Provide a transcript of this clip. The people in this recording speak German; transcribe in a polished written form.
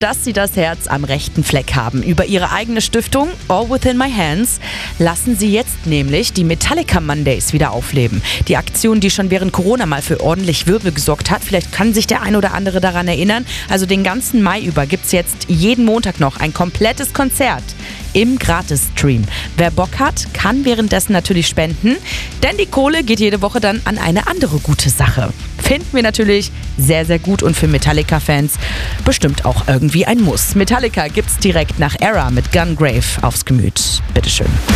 dass sie das Herz am rechten Fleck haben. Über ihre eigene Stiftung All Within My Hands lassen sie jetzt nämlich die Metallica Mondays wieder aufleben. Die Aktion, die schon während Corona mal für ordentlich Wirbel gesorgt hat. Vielleicht kann sich der ein oder andere daran erinnern. Also den ganzen Mai über gibt es jetzt jeden Montag noch ein komplettes Konzert im Gratis-Stream. Wer Bock hat, kann währenddessen natürlich spenden, denn die Kohle geht jede Woche dann an eine andere gute Sache. Finden wir natürlich sehr, sehr gut und für Metallica-Fans bestimmt auch irgendwie ein Muss. Metallica gibt's direkt nach Era mit Gungrave aufs Gemüt. Bitteschön.